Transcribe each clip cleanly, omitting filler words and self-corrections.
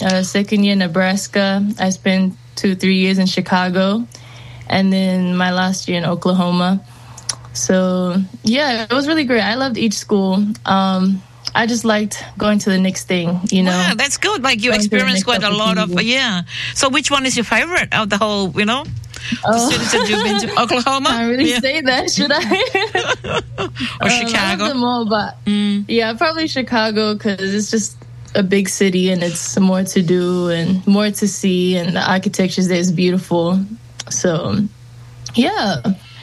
second year Nebraska. I spent 2-3 years in Chicago, and then my last year in Oklahoma. So yeah, it was really great. I loved each school. I just liked going to the next thing, you know. Wow, that's good. Like you experienced quite a lot of, So which one is your favorite of the whole, the cities that you've been to? Oklahoma? I can't really say that, should I? Or Chicago? I love them all, but yeah, probably Chicago, because it's just a big city and it's more to do and more to see, and the architecture there is beautiful. So, yeah.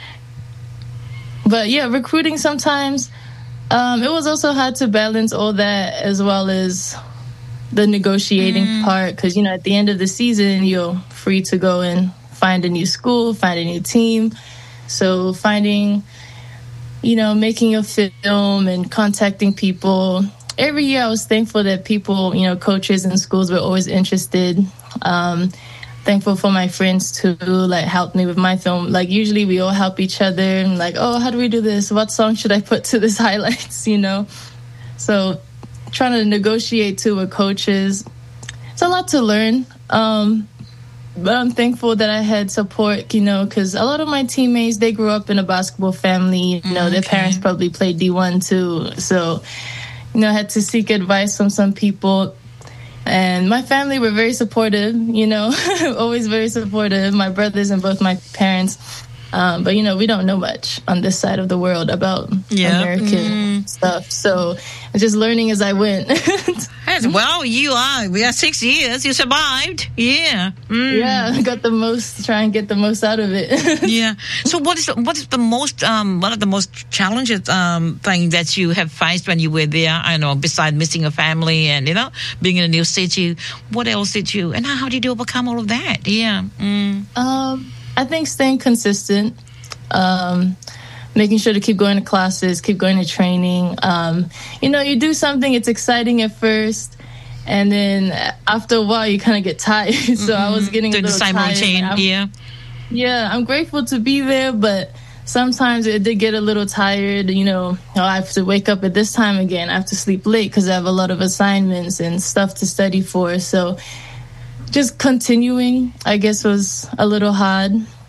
But yeah, recruiting sometimes, it was also hard to balance all that as well as the negotiating part, because, at the end of the season, you're free to go and find a new school, find a new team. So finding, making a film and contacting people. Every year I was thankful that people, coaches and schools were always interested. Thankful for my friends to help me with my film. Like usually we all help each other and oh, how do we do this? What song should I put to this highlights, So trying to negotiate too with coaches. It's a lot to learn. But I'm thankful that I had support, because a lot of my teammates, they grew up in a basketball family. Their parents probably played D1 too. So, I had to seek advice from some people. And my family were very supportive, always very supportive. My brothers and both my parents. But, we don't know much on this side of the world about American stuff. So I'm just learning as I went. Well, we are 6 years. You survived. Yeah. Yeah, I got try and get the most out of it. Yeah. So what is the most, one of the most challenging thing that you have faced when you were there? I know, besides missing a family and, being in a new city, what else did you, and how did you overcome all of that? Yeah. I think staying consistent, making sure to keep going to classes, keep going to training. You do something, it's exciting at first, and then after a while you kind of get tired. So I was getting a little tired. The same routine, Yeah, I'm grateful to be there, but sometimes it did get a little tired. I have to wake up at this time again. I have to sleep late because I have a lot of assignments and stuff to study for. So just continuing, I guess, was a little hard.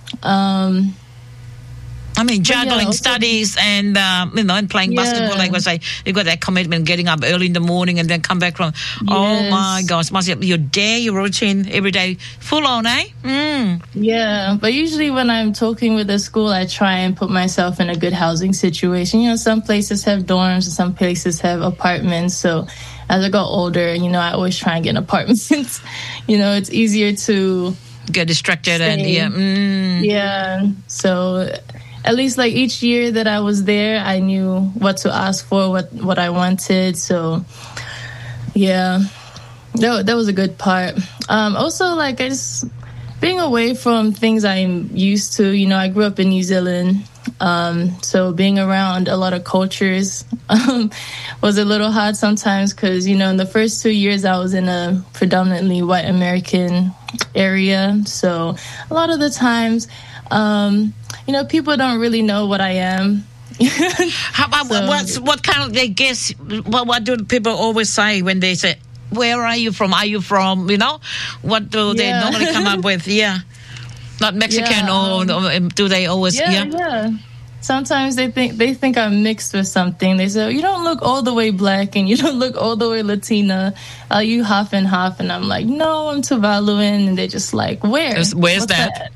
Juggling studies and, and playing basketball, like I say, you've got that commitment, getting up early in the morning and then come back from, oh my gosh, must be your day, your routine every day, full on, eh? Yeah, but usually when I'm talking with the school, I try and put myself in a good housing situation. Some places have dorms, some places have apartments, so as I got older, I always try and get an apartment since, it's easier to get distracted stay. And yeah. So at least each year that I was there, I knew what to ask for, what I wanted. So yeah, that was a good part. Also, I just being away from things I'm used to. I grew up in New Zealand. So being around a lot of cultures was a little hard sometimes because, in the first 2 years I was in a predominantly white American area. So a lot of the times, people don't really know what I am. How about what kind of, they guess, what do people always say when they say, where are you from? Are you from, what do they normally come up with? Yeah. Not Mexican, or do they always? Yeah. Sometimes they think I'm mixed with something. They say, you don't look all the way black and you don't look all the way Latina. Are you half and half? And I'm like, no, I'm Tuvaluan. And they're just like, where's that?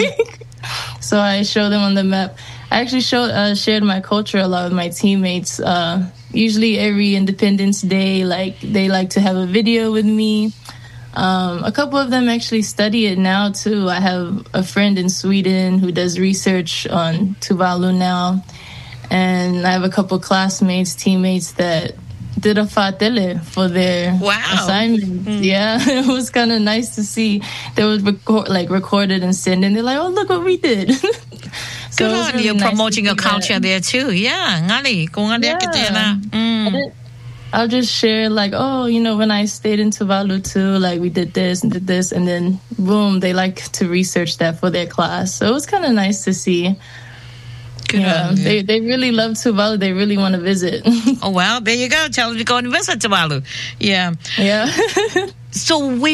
So I show them on the map. I actually shared my culture a lot with my teammates. Usually every Independence Day, they like to have a video with me. A couple of them actually study it now too. I have a friend in Sweden who does research on Tuvalu now, and I have a couple classmates, teammates that did a fatele for their assignment. Yeah, it was kind of nice to see. They would record it and send, and they're like, "Oh, look what we did." So good on you, really promoting your culture there too. Yeah, ngali kung I'll just share when I stayed in Tuvalu too, we did this, and then boom, they like to research that for their class. So it was kind of nice to see. They really love Tuvalu. They really want to visit. Oh, well, there you go. Tell them to go and visit Tuvalu. Yeah. Yeah. So